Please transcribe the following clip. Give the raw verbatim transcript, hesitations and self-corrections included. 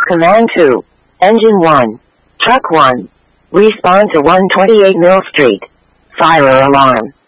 Command two. Engine one. Truck one. Respond to one twenty-eight Mill Street. Fire alarm.